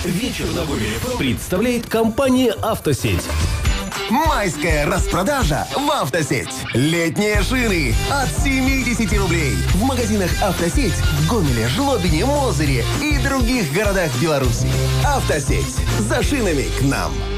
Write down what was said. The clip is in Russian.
Вечер на Гомеле представляет компания «Автосеть». Майская распродажа в «Автосеть». Летние шины от 70 рублей. В магазинах «Автосеть» в Гомеле, Жлобине, Мозыре и других городах Беларуси. «Автосеть». За шинами к нам.